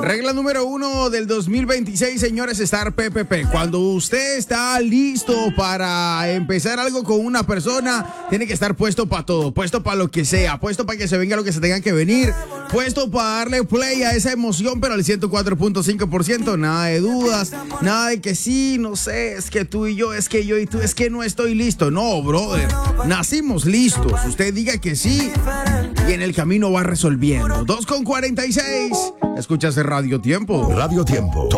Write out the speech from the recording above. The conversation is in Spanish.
Regla número 1 del 2026, señores, estar PPP. Cuando usted está listo para empezar algo con una persona, tiene que estar puesto para todo, puesto para lo que sea, puesto para que se venga lo que se tenga que venir, puesto para darle play a esa emoción, pero al 104.5%, nada de dudas, nada de que sí, no sé, es que tú y yo, es que yo y tú, es que no estoy listo. No, brother, nacimos listos. Usted diga que sí y en el camino va resolviendo. 2:46, escuchas Radio Tiempo. Radio Tiempo.